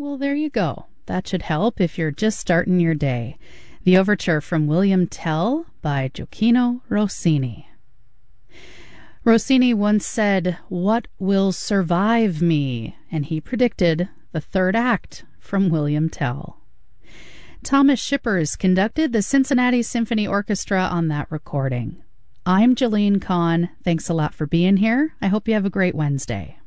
Well, there you go. That should help if you're just starting your day. The overture from William Tell by Gioachino Rossini. Rossini once said, "What will survive me?" And he predicted the third act from William Tell. Thomas Shippers conducted the Cincinnati Symphony Orchestra on that recording. I'm Jolene Kahn. Thanks a lot for being here. I hope you have a great Wednesday.